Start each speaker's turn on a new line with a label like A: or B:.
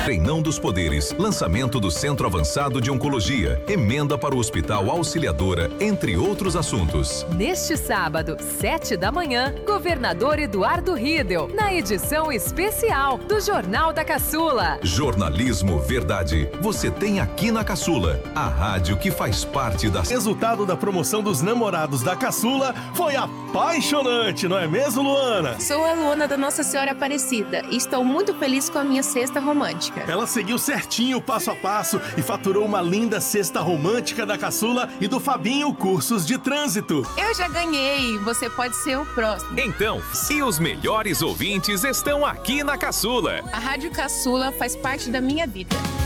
A: Treinão dos Poderes, lançamento do Centro Avançado de Oncologia, emenda para o Hospital Auxiliadora, entre outros assuntos.
B: Neste sábado, 7 da manhã, Governador Eduardo Riedel, na edição especial do Jornal da Caçula.
A: Jornalismo Verdade, você tem aqui na Caçula, a rádio que faz parte da...
C: O resultado da promoção dos namorados da Caçula foi apaixonante, não é mesmo, Luana?
D: Sou a Luana da Nossa Senhora Aparecida e estou muito feliz com a minha cesta romântica.
C: Ela seguiu certinho o passo a passo e faturou uma linda cesta romântica da Caçula e do Fabinho Cursos de Trânsito.
D: Eu já ganhei, você pode ser o próximo.
E: Então, e os melhores ouvintes estão aqui na Caçula.
D: A Rádio Caçula faz parte da minha vida.